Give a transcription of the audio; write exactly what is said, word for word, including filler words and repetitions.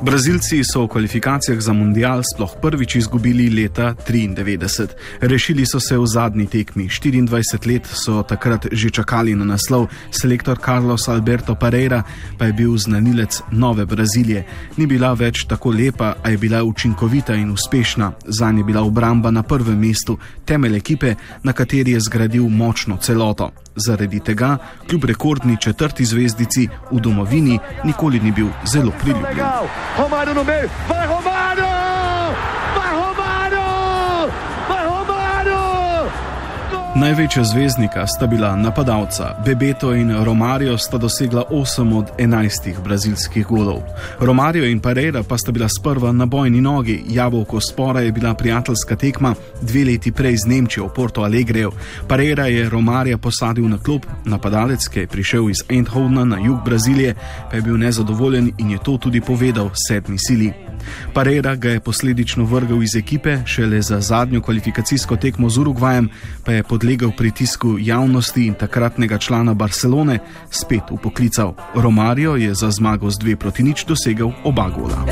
Brazilci so v kvalifikacijah za mundial sploh prvič izgubili leta triindevetdeset. Rešili so se v zadnji tekmi. štiriindvajset let so takrat že čakali na naslov. Selektor Carlos Alberto Parreira pa je bil znanilec nove Brazilije. Ni bila več tako lepa, a je bila učinkovita in uspešna. Zanj je bila obramba na prvem mestu, temelj ekipe, na kateri je zgradil močno celoto. Zaradi tega, kljub rekordni četrti zvezdici v domovini, nikoli ni bil zelo priljubljen. Romário no meio, vai Romário! Vai Romário! Vai Romário! Največja zvezdnika sta bila napadalca. Bebeto in Romário sta dosegla osem od enajstih brazilskih golov. Romário in Parreira pa sta bila sprva na bojni nogi. Jabolko spora je bila prijateljska tekma dve leti prej z Nemčijo v Porto Alegreju. Parreira je Romárija posadil na klop, napadalec, ki je prišel iz Eindhovena na jug Brazilije, pa je bil nezadovoljen in je to tudi povedal sedmi sili. Parreira ga je posledično vrgel iz ekipe, šele za zadnjo kvalifikacijsko tekmo z Urugvajem pa je podlegel pritisku javnosti in takratnega člana Barcelone spet upoklical. Romário je za zmago z dve proti nič dosegel oba gola.